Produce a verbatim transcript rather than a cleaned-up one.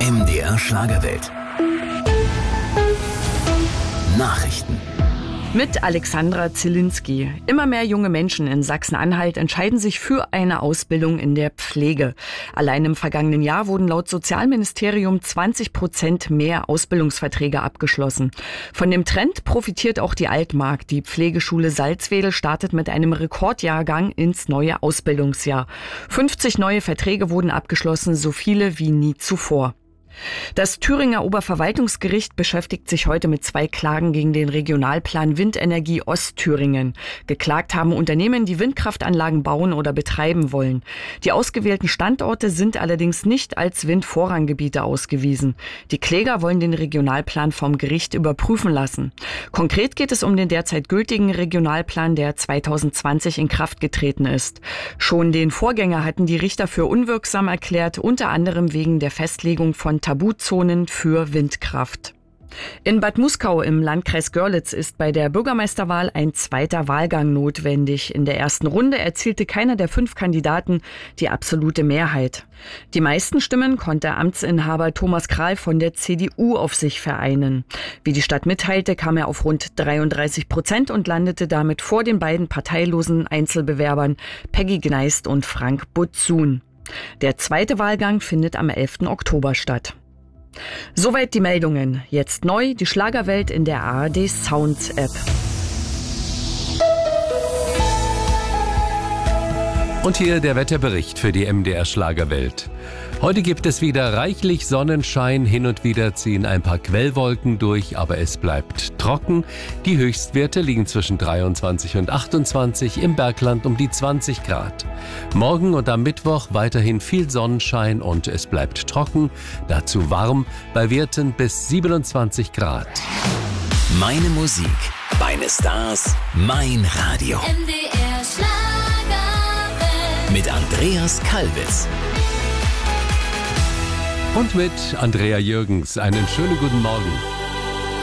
M D R Schlagerwelt. Nachrichten. Mit Alexandra Zielinski. Immer mehr junge Menschen in Sachsen-Anhalt entscheiden sich für eine Ausbildung in der Pflege. Allein im vergangenen Jahr wurden laut Sozialministerium zwanzig Prozent mehr Ausbildungsverträge abgeschlossen. Von dem Trend profitiert auch die Altmark. Die Pflegeschule Salzwedel startet mit einem Rekordjahrgang ins neue Ausbildungsjahr. fünfzig neue Verträge wurden abgeschlossen, so viele wie nie zuvor. Das Thüringer Oberverwaltungsgericht beschäftigt sich heute mit zwei Klagen gegen den Regionalplan Windenergie Ostthüringen. Geklagt haben Unternehmen, die Windkraftanlagen bauen oder betreiben wollen. Die ausgewählten Standorte sind allerdings nicht als Windvorranggebiete ausgewiesen. Die Kläger wollen den Regionalplan vom Gericht überprüfen lassen. Konkret geht es um den derzeit gültigen Regionalplan, der zweitausendzwanzig in Kraft getreten ist. Schon den Vorgänger hatten die Richter für unwirksam erklärt, unter anderem wegen der Festlegung von Tabuzonen für Windkraft. In Bad Muskau im Landkreis Görlitz ist bei der Bürgermeisterwahl ein zweiter Wahlgang notwendig. In der ersten Runde erzielte keiner der fünf Kandidaten die absolute Mehrheit. Die meisten Stimmen konnte Amtsinhaber Thomas Kral von der C D U auf sich vereinen. Wie die Stadt mitteilte, kam er auf rund dreiunddreißig Prozent und landete damit vor den beiden parteilosen Einzelbewerbern Peggy Gneist und Frank Butzun. Der zweite Wahlgang findet am elften Oktober statt. Soweit die Meldungen. Jetzt neu die Schlagerwelt in der A R D Sounds App. Und hier der Wetterbericht für die M D R Schlagerwelt. Heute gibt es wieder reichlich Sonnenschein, hin und wieder ziehen ein paar Quellwolken durch, aber es bleibt trocken. Die Höchstwerte liegen zwischen dreiundzwanzig und achtundzwanzig, im Bergland um die zwanzig Grad. Morgen und am Mittwoch weiterhin viel Sonnenschein und es bleibt trocken, dazu warm, bei Werten bis siebenundzwanzig Grad. Meine Musik, meine Stars, mein Radio. M D R Schlagerwelt. Mit Andreas Kalbitz. Und mit Andrea Jürgens einen schönen guten Morgen.